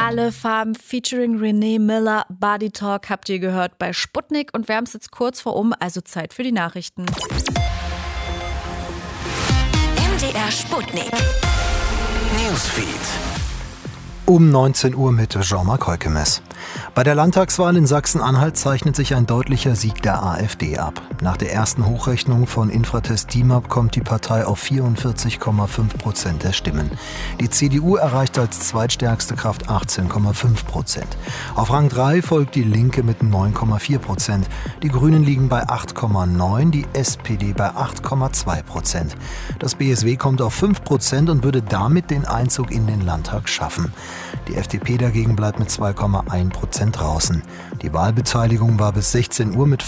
Alle Farben featuring Renee Miller. Body Talk habt ihr gehört bei Sputnik und wir haben es jetzt kurz vor also Zeit für die Nachrichten. MDR Sputnik Newsfeed. Um 19 Uhr mit Jean-Marc Heukemes. Bei der Landtagswahl in Sachsen-Anhalt zeichnet sich ein deutlicher Sieg der AfD ab. Nach der ersten Hochrechnung von Infratest DIMAP kommt die Partei auf 44,5% der Stimmen. Die CDU erreicht als zweitstärkste Kraft 18,5%. Auf Rang 3 folgt die Linke mit 9,4%. Die Grünen liegen bei 8,9%, die SPD bei 8,2%. Das BSW kommt auf 5% und würde damit den Einzug in den Landtag schaffen. Die FDP dagegen bleibt mit 2,1% draußen. Die Wahlbeteiligung war bis 16 Uhr mit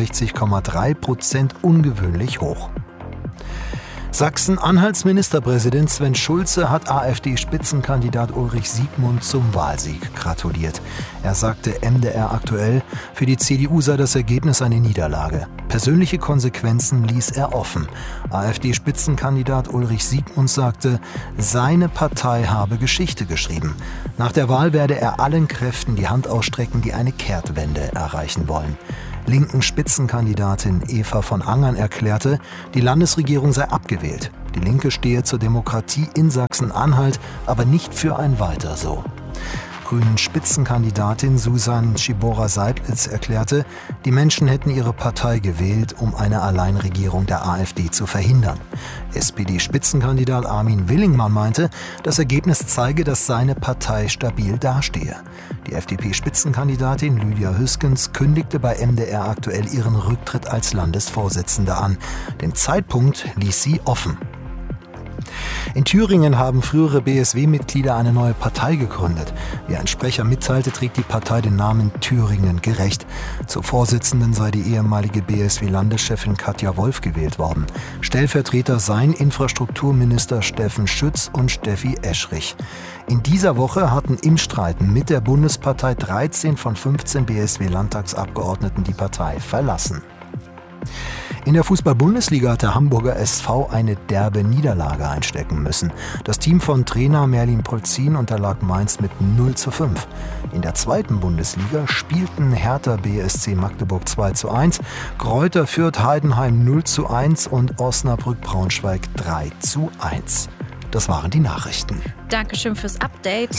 65,3% ungewöhnlich hoch. Sachsen-Anhalts Ministerpräsident Sven Schulze hat AfD-Spitzenkandidat Ulrich Siegmund zum Wahlsieg gratuliert. Er sagte MDR aktuell, für die CDU sei das Ergebnis eine Niederlage. Persönliche Konsequenzen ließ er offen. AfD-Spitzenkandidat Ulrich Siegmund sagte, seine Partei habe Geschichte geschrieben. Nach der Wahl werde er allen Kräften die Hand ausstrecken, die eine Kehrtwende erreichen wollen. Linken Spitzenkandidatin Eva von Angern erklärte, die Landesregierung sei abgewählt. Die Linke stehe zur Demokratie in Sachsen-Anhalt, aber nicht für ein Weiter so. Grünen Spitzenkandidatin Susan Schibora-Seidlitz erklärte, die Menschen hätten ihre Partei gewählt, um eine Alleinregierung der AfD zu verhindern. SPD-Spitzenkandidat Armin Willingmann meinte, das Ergebnis zeige, dass seine Partei stabil dastehe. Die FDP-Spitzenkandidatin Lydia Hüskens kündigte bei MDR aktuell ihren Rücktritt als Landesvorsitzende an. Den Zeitpunkt ließ sie offen. In Thüringen haben frühere BSW-Mitglieder eine neue Partei gegründet. Wie ein Sprecher mitteilte, trägt die Partei den Namen Thüringen gerecht. Zur Vorsitzenden sei die ehemalige BSW-Landeschefin Katja Wolf gewählt worden. Stellvertreter seien Infrastrukturminister Steffen Schütz und Steffi Eschrich. In dieser Woche hatten im Streiten mit der Bundespartei 13 von 15 BSW-Landtagsabgeordneten die Partei verlassen. In der Fußball-Bundesliga hat der Hamburger SV eine derbe Niederlage einstecken müssen. Das Team von Trainer Merlin Polzin unterlag Mainz mit 0:5. In der zweiten Bundesliga spielten Hertha BSC Magdeburg 2:1, Greuther Fürth Heidenheim 0:1 und Osnabrück Braunschweig 3:1. Das waren die Nachrichten. Dankeschön fürs Update.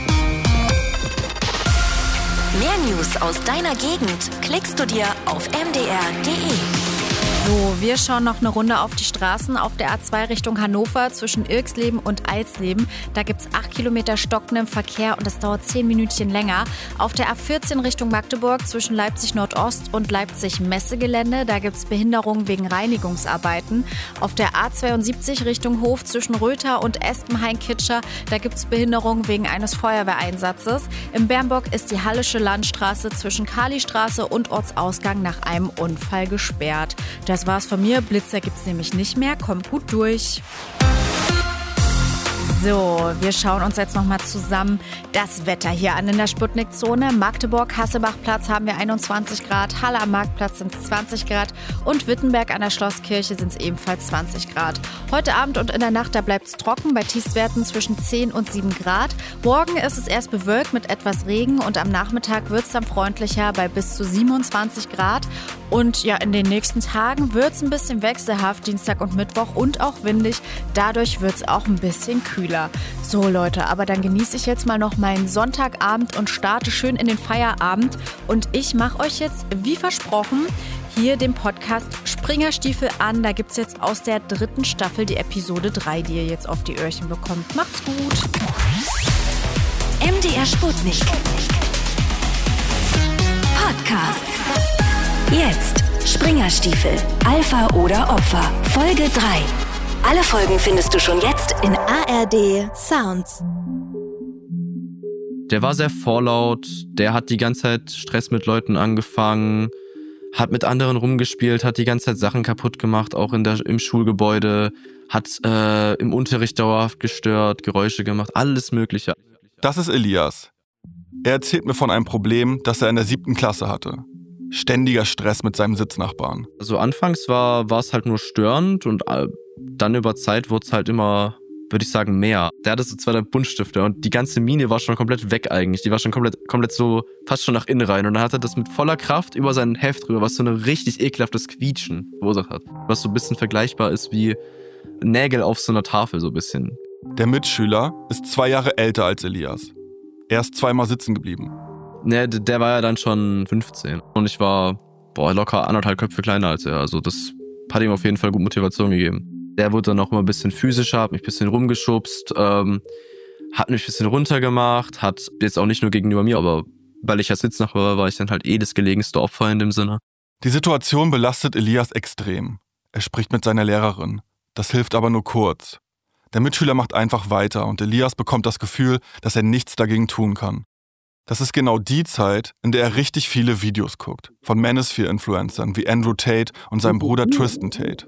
Mehr News aus deiner Gegend klickst du dir auf mdr.de. So, wir schauen noch eine Runde auf die Straßen auf der A2 Richtung Hannover zwischen Irxleben und Eisleben. Da gibt es 8 Kilometer stockenden Verkehr und das dauert 10 Minütchen länger. Auf der A14 Richtung Magdeburg zwischen Leipzig Nordost und Leipzig Messegelände. Da gibt es Behinderungen wegen Reinigungsarbeiten. Auf der A72 Richtung Hof zwischen Rötha und Espenhain-Kitscher. Da gibt es Behinderungen wegen eines Feuerwehreinsatzes. In Bernburg ist die Hallische Landstraße zwischen Kalistraße und Ortsausgang nach einem Unfall gesperrt. Das war's von mir. Blitzer gibt's nämlich nicht mehr. Kommt gut durch. So, wir schauen uns jetzt nochmal zusammen das Wetter hier an in der Sputnik-Zone. Magdeburg-Hasselbach-Platz haben wir 21 Grad, Halle am Marktplatz sind es 20 Grad und Wittenberg an der Schlosskirche sind es ebenfalls 20 Grad. Heute Abend und in der Nacht, da bleibt es trocken, bei Tiefstwerten zwischen 10 und 7 Grad. Morgen ist es erst bewölkt mit etwas Regen und am Nachmittag wird es dann freundlicher bei bis zu 27 Grad. Und ja, in den nächsten Tagen wird es ein bisschen wechselhaft, Dienstag und Mittwoch und auch windig. Dadurch wird es auch ein bisschen kühler. So Leute, aber dann genieße ich jetzt mal noch meinen Sonntagabend und starte schön in den Feierabend. Und ich mache euch jetzt, wie versprochen, hier den Podcast Springerstiefel an. Da gibt es jetzt aus der 3. Staffel die Episode 3, die ihr jetzt auf die Öhrchen bekommt. Macht's gut. MDR Sputnik Podcast. Jetzt Springerstiefel, Alpha oder Opfer, Folge 3. Alle Folgen findest du schon jetzt in ARD Sounds. Der war sehr vorlaut, der hat die ganze Zeit Stress mit Leuten angefangen, hat mit anderen rumgespielt, hat die ganze Zeit Sachen kaputt gemacht, auch im Schulgebäude, hat im Unterricht dauerhaft gestört, Geräusche gemacht, alles Mögliche. Das ist Elias. Er erzählt mir von einem Problem, das er in der 7. Klasse hatte. Ständiger Stress mit seinem Sitznachbarn. Also anfangs war es halt nur störend und dann über Zeit wurde es halt immer würde ich sagen, mehr. Der hatte so 2 Buntstifte und die ganze Mine war schon komplett weg eigentlich. Die war schon komplett so fast schon nach innen rein. Und dann hat er das mit voller Kraft über sein Heft drüber, was so ein richtig ekelhaftes Quietschen verursacht hat. Was so ein bisschen vergleichbar ist wie Nägel auf so einer Tafel so ein bisschen. Der Mitschüler ist 2 Jahre älter als Elias. Er ist 2-mal sitzen geblieben. Ne, der war ja dann schon 15. Und ich war locker 1,5 Köpfe kleiner als er. Also das hat ihm auf jeden Fall gut Motivation gegeben. Der wurde dann auch immer ein bisschen physischer, hat mich ein bisschen rumgeschubst, hat mich ein bisschen runtergemacht, hat jetzt auch nicht nur gegenüber mir, aber weil ich ja Sitznachbar war ich dann halt das gelegenste Opfer in dem Sinne. Die Situation belastet Elias extrem. Er spricht mit seiner Lehrerin. Das hilft aber nur kurz. Der Mitschüler macht einfach weiter und Elias bekommt das Gefühl, dass er nichts dagegen tun kann. Das ist genau die Zeit, in der er richtig viele Videos guckt. Von Manosphere-Influencern wie Andrew Tate und seinem Bruder Tristan Tate.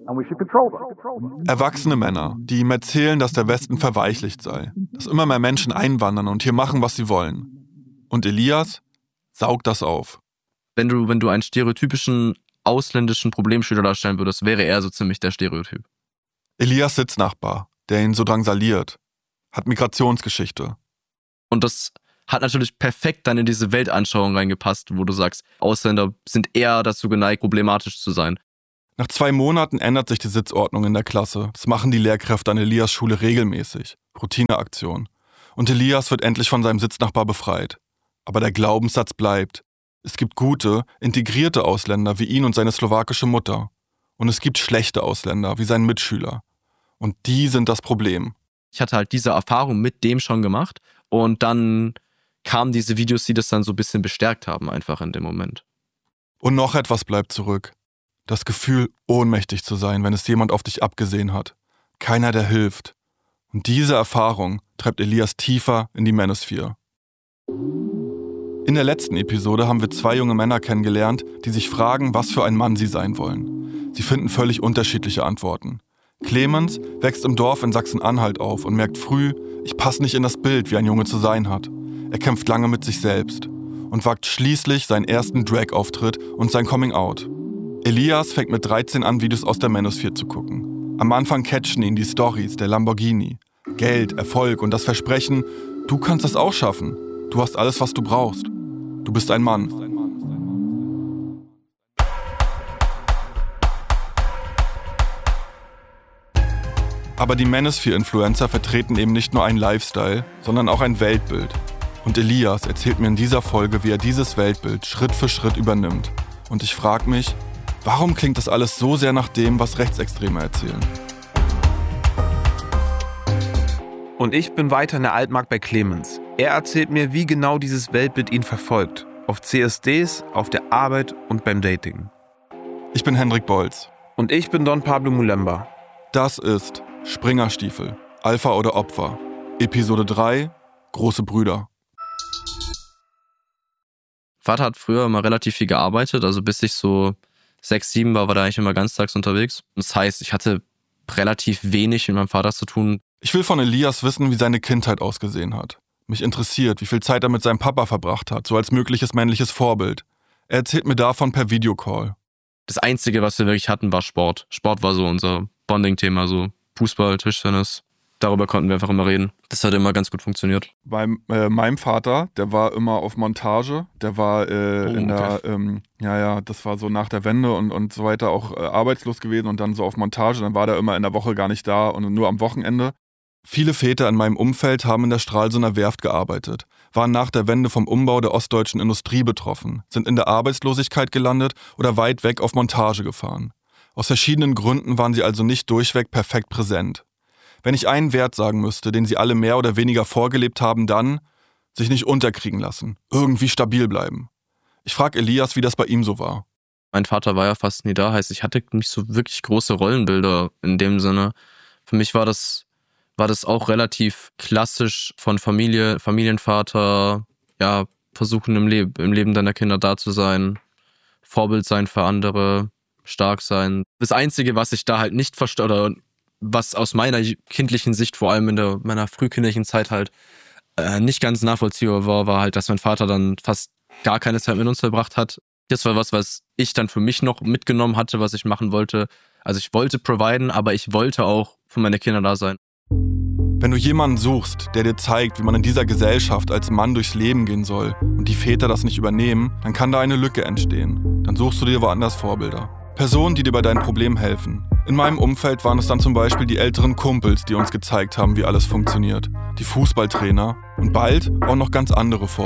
Erwachsene Männer, die ihm erzählen, dass der Westen verweichlicht sei. Dass immer mehr Menschen einwandern und hier machen, was sie wollen. Und Elias saugt das auf. Wenn du einen stereotypischen ausländischen Problemschüler darstellen würdest, wäre er so ziemlich der Stereotyp. Elias Sitznachbar, der ihn so drangsaliert, hat Migrationsgeschichte. Und das hat natürlich perfekt dann in diese Weltanschauung reingepasst, wo du sagst, Ausländer sind eher dazu geneigt, problematisch zu sein. Nach 2 Monaten ändert sich die Sitzordnung in der Klasse. Das machen die Lehrkräfte an Elias Schule regelmäßig. Routineaktion. Und Elias wird endlich von seinem Sitznachbar befreit. Aber der Glaubenssatz bleibt. Es gibt gute, integrierte Ausländer wie ihn und seine slowakische Mutter. Und es gibt schlechte Ausländer wie sein Mitschüler. Und die sind das Problem. Ich hatte halt diese Erfahrung mit dem schon gemacht und dann kamen diese Videos, die das dann so ein bisschen bestärkt haben, einfach in dem Moment. Und noch etwas bleibt zurück. Das Gefühl, ohnmächtig zu sein, wenn es jemand auf dich abgesehen hat. Keiner, der hilft. Und diese Erfahrung treibt Elias tiefer in die Manosphere. In der letzten Episode haben wir 2 junge Männer kennengelernt, die sich fragen, was für ein Mann sie sein wollen. Sie finden völlig unterschiedliche Antworten. Clemens wächst im Dorf in Sachsen-Anhalt auf und merkt früh, ich passe nicht in das Bild, wie ein Junge zu sein hat. Er kämpft lange mit sich selbst und wagt schließlich seinen ersten Drag-Auftritt und sein Coming-out. Elias fängt mit 13 an, Videos aus der Manosphere zu gucken. Am Anfang catchen ihn die Storys der Lamborghini. Geld, Erfolg und das Versprechen, du kannst das auch schaffen. Du hast alles, was du brauchst. Du bist ein Mann. Aber die Manosphere-Influencer vertreten eben nicht nur einen Lifestyle, sondern auch ein Weltbild. Und Elias erzählt mir in dieser Folge, wie er dieses Weltbild Schritt für Schritt übernimmt. Und ich frage mich, warum klingt das alles so sehr nach dem, was Rechtsextreme erzählen? Und ich bin weiter in der Altmark bei Clemens. Er erzählt mir, wie genau dieses Weltbild ihn verfolgt. Auf CSDs, auf der Arbeit und beim Dating. Ich bin Hendrik Bolz. Und ich bin Don Pablo Mulemba. Das ist Springerstiefel, Alpha oder Opfer. Episode 3, Große Brüder. Vater hat früher immer relativ viel gearbeitet, also bis ich so 6, 7 war er eigentlich immer ganztags unterwegs. Das heißt, ich hatte relativ wenig mit meinem Vater zu tun. Ich will von Elias wissen, wie seine Kindheit ausgesehen hat. Mich interessiert, wie viel Zeit er mit seinem Papa verbracht hat, so als mögliches männliches Vorbild. Er erzählt mir davon per Videocall. Das Einzige, was wir wirklich hatten, war Sport. Sport war so unser Bonding-Thema, so Fußball, Tischtennis. Darüber konnten wir einfach immer reden. Das hat immer ganz gut funktioniert. Bei meinem Vater, der war immer auf Montage. Der war in der, das war so nach der Wende und so weiter auch arbeitslos gewesen und dann so auf Montage. Dann war der immer in der Woche gar nicht da und nur am Wochenende. Viele Väter in meinem Umfeld haben in der Stralsunder Werft gearbeitet, waren nach der Wende vom Umbau der ostdeutschen Industrie betroffen, sind in der Arbeitslosigkeit gelandet oder weit weg auf Montage gefahren. Aus verschiedenen Gründen waren sie also nicht durchweg perfekt präsent. Wenn ich einen Wert sagen müsste, den sie alle mehr oder weniger vorgelebt haben, dann sich nicht unterkriegen lassen, irgendwie stabil bleiben. Ich frage Elias, wie das bei ihm so war. Mein Vater war ja fast nie da, heißt, ich hatte nicht so wirklich große Rollenbilder in dem Sinne. Für mich war das auch relativ klassisch von Familienvater, ja, versuchen im Leben deiner Kinder da zu sein, Vorbild sein für andere, stark sein. Das Einzige, was ich da halt nicht verstehe, oder was aus meiner kindlichen Sicht, vor allem in meiner frühkindlichen Zeit halt nicht ganz nachvollziehbar war halt, dass mein Vater dann fast gar keine Zeit mit uns verbracht hat. Das war was ich dann für mich noch mitgenommen hatte, was ich machen wollte. Also ich wollte providen, aber ich wollte auch für meine Kinder da sein. Wenn du jemanden suchst, der dir zeigt, wie man in dieser Gesellschaft als Mann durchs Leben gehen soll und die Väter das nicht übernehmen, dann kann da eine Lücke entstehen. Dann suchst du dir woanders Vorbilder. Personen, die dir bei deinen Problemen helfen. In meinem Umfeld waren es dann zum Beispiel die älteren Kumpels, die uns gezeigt haben, wie alles funktioniert. Die Fußballtrainer und bald auch noch ganz andere Vorbilder.